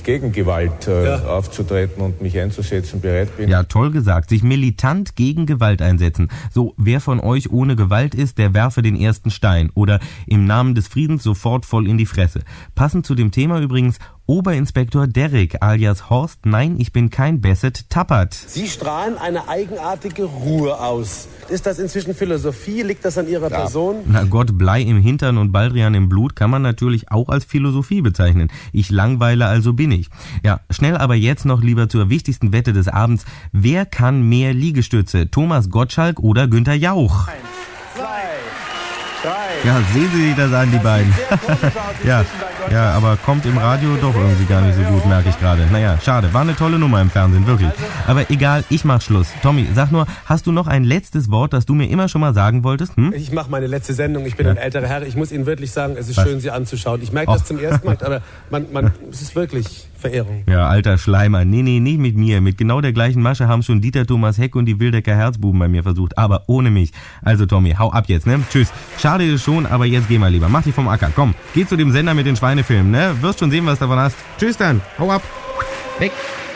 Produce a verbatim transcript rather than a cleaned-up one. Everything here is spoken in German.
ich gegen Gewalt äh, Ja. aufzutreten und mich einzusetzen bereit bin. Ja, toll gesagt. Sich militant gegen Gewalt einsetzen. So, wer von euch ohne Gewalt ist, der werfe den ersten Stein. Oder im Namen des Friedens sofort voll in die Fresse. Passend zu dem Thema übrigens Oberinspektor Derrick alias Horst, nein, ich bin kein Basset, Tappert. Sie strahlen eine eigenartige Ruhe aus. Ist das inzwischen Philosophie? Liegt das an Ihrer Ja. Person? Na Gott, Blei im Hintern und Baldrian im Blut kann man natürlich auch als Philosophie bezeichnen. Ich langweile, also bin ich. Ja, schnell aber jetzt noch lieber zur wichtigsten Wette des Abends. Wer kann mehr Liegestütze? Thomas Gottschalk oder Günther Jauch? Eins, zwei, drei. Ja, sehen Sie sich das an, die beiden. Ja, ja, aber kommt im Radio doch irgendwie gar nicht so gut, merke ich gerade. Naja, schade. War eine tolle Nummer im Fernsehen, wirklich. Aber egal, ich mach Schluss. Tommy, sag nur, hast du noch ein letztes Wort, das du mir immer schon mal sagen wolltest? Hm? Ich mache meine letzte Sendung. Ich bin Ja. ein älterer Herr. Ich muss Ihnen wirklich sagen, es ist Was? schön, Sie anzuschauen. Ich merke Och. das zum ersten Mal, aber man, man, es ist wirklich Verehrung. Ja, alter Schleimer. Nee, nee, nicht mit mir. Mit genau der gleichen Masche haben schon Dieter Thomas Heck und die Wildecker Herzbuben bei mir versucht. Aber ohne mich. Also Tommy, hau ab jetzt, ne? Tschüss. Schade ist schon, aber jetzt geh mal lieber. Mach dich vom Acker. Komm, geh zu dem Sender mit den Schweinefilmen, ne? Wirst schon sehen, was du davon hast. Tschüss dann. Hau ab. Weg.